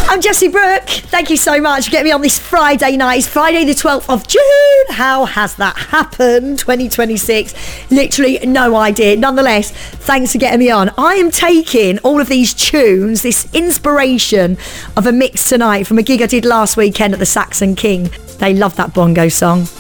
I'm Jessie Brooke. Thank you so much for getting me on this Friday night. It's Friday the 12th of June. How has that happened? 2026. Literally no idea. Nonetheless, thanks for getting me on. I am taking all of these tunes, this inspiration of a mix tonight from a gig I did last weekend at the Saxon King. They love that bongo song.